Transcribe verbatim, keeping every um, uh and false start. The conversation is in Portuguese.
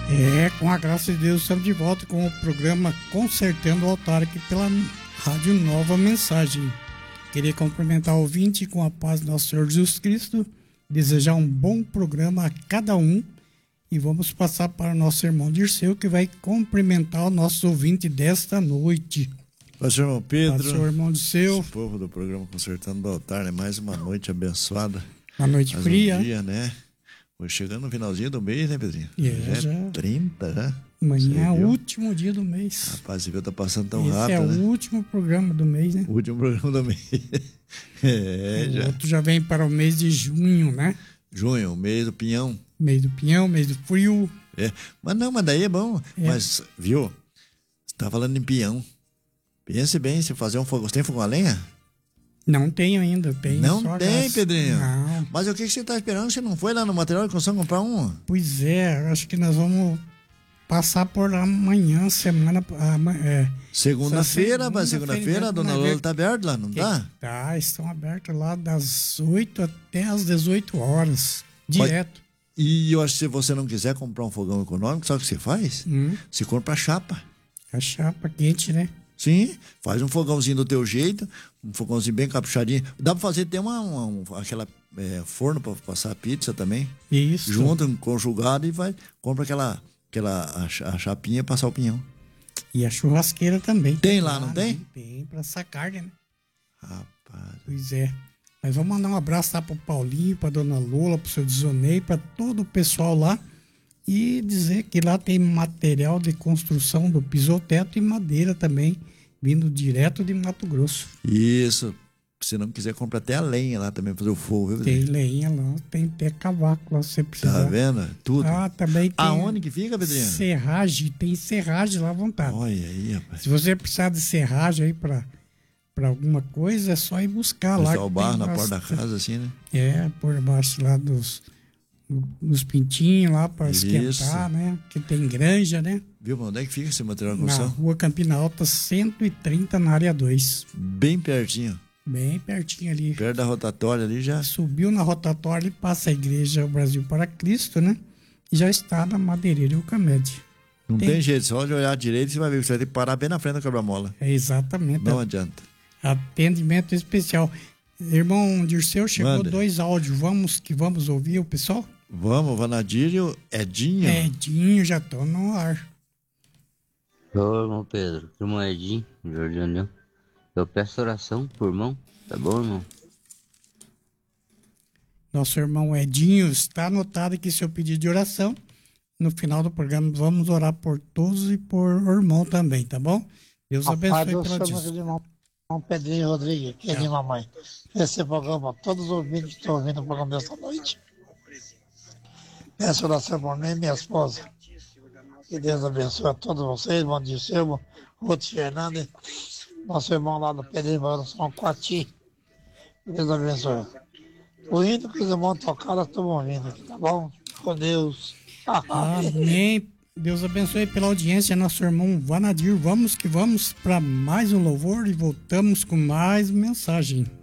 É, com a graça de Deus, estamos de volta com o programa Consertando o Altar aqui pela Rádio Nova Mensagem. Queria cumprimentar o ouvinte com a paz do nosso Senhor Jesus Cristo, desejar um bom programa a cada um e vamos passar para o nosso irmão Dirceu, que vai cumprimentar o nosso ouvinte desta noite. Pastor irmão Pedro, Pastor irmão Dirceu, o povo do programa Consertando o Altar, né? Mais uma noite abençoada. Uma noite Mais fria. Um dia, né? Hoje chegando no finalzinho do mês, né, Pedrinho? É, já, já. é trinta, né? Amanhã é o último dia do mês. Rapaz, você viu, tá passando tão Esse rápido, é né? o último programa do mês, né? O último programa do mês. É, o já. outro já vem para o mês de junho, né? Junho, mês do pinhão. Mês do pinhão, mês do frio. É, mas não, mas daí é bom. É. Mas, viu? Você tá falando em pinhão. Pense bem, se fazer um fogo. Você tem fogão a lenha? Não tenho ainda, tenho Não só tem, gás. Pedrinho. Não. Mas o que que você tá esperando? Você não foi lá no material de construção comprar um? Pois é, acho que nós vamos passar por lá amanhã, semana... ama- É, Segunda-feira, Essa mas segunda-feira, segunda-feira a dona né? Lola tá aberta lá, não tá? tá, estão abertos lá das oito até as dezoito horas, direto. E eu acho que se você não quiser comprar um fogão econômico, sabe o que você faz? Hum, Você compra a chapa. a chapa quente, né? Sim, faz um fogãozinho do teu jeito, um fogãozinho bem caprichadinho. Dá pra fazer até uma, uma, um- aquela é, forno pra passar pizza também. Isso. Junta um conjugado e vai, compra aquela, aquela a, cha- a chapinha pra passar o pinhão. E a churrasqueira também. Tem lá, não né? tem? Tem, pra assar carne, né? Rapaz. Pois é. Mas vamos mandar um abraço lá pro Paulinho, pra dona Lola, pro seu Disonei, pra todo o pessoal lá. E dizer que lá tem material de construção do pisoteto e madeira também, vindo direto de Mato Grosso. Isso. Se não quiser, compra até a lenha lá também pra fazer o fogo, viu? Tem lenha lá, tem até cavaco lá, se você precisar. Tá vendo? Tudo. Ah, também tem Aonde que fica, Pedrinho? serragem, tem serragem lá à vontade. Olha aí, rapaz. Se você precisar de serragem aí pra, pra alguma coisa, é só ir buscar lá. Deixar o que barro tem na porta da bastante. casa, assim, né? É, por baixo lá dos, dos pintinhos lá pra Isso. esquentar, né? Que tem granja, né? Viu, mano? Onde é que fica esse material de Na construção? rua Campina Alta, cento e trinta, na área dois. Bem pertinho. Bem pertinho ali. Perto da rotatória ali já. Subiu na rotatória e passa a igreja Brasil para Cristo, né? E já está na Madeireira Eucamed. Não tem, Tem. jeito, só de olhar direito você vai ver que você vai ter que parar bem na frente da quebra-mola. É exatamente. Não adianta. Atendimento especial. Irmão Dirceu, chegou Manda. dois áudios. Vamos que vamos ouvir o pessoal? Vamos, Vanadir e o Edinho. Edinho, já tô no ar. Ô, irmão Pedro, irmão Edinho, Jordanel. Eu peço oração por irmão, tá bom, irmão? Nosso irmão Edinho, está anotado aqui seu pedido de oração. No final do programa, vamos orar por todos e por o irmão também, tá bom? Deus abençoe Rapaz, eu pela chamo disso. aquele irmão, irmão Pedrinho Rodrigues, que é de mamãe. Esse programa, todos os ouvintes que estão ouvindo o programa dessa noite. Peço oração por mim e minha esposa. Que Deus abençoe a todos vocês, bom dia, seu, Ruth Fernandes, nosso irmão lá do Pedrinho, São Quati. Que Deus abençoe. O hino que os irmãos tocaram, estão ouvindo aqui, tá bom? Com Deus. Amém. Deus abençoe pela audiência, nosso irmão Vanadir. Vamos que vamos para mais um louvor e voltamos com mais mensagem.